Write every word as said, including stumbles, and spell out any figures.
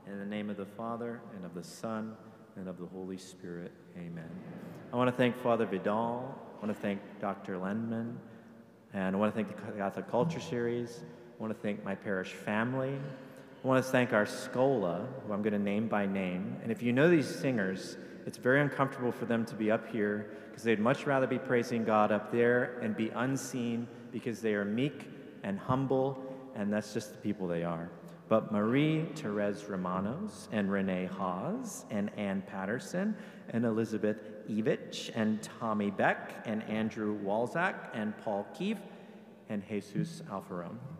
In the name of the Father, and of the Son, and of the Holy Spirit, amen. I want to thank Father Vidal, I want to thank Doctor Lendman, and I want to thank the Catholic Culture Series. I want to thank my parish family. I want to thank our Schola, who I'm going to name by name. And if you know these singers, it's very uncomfortable for them to be up here because they'd much rather be praising God up there and be unseen because they are meek and humble, and that's just the people they are. But Marie-Therese Romanos and Renee Hawes and Ann Patterson and Elizabeth Evich and Tommy Beck and Andrew Walzak and Paul Keefe and Jesus Alfarone.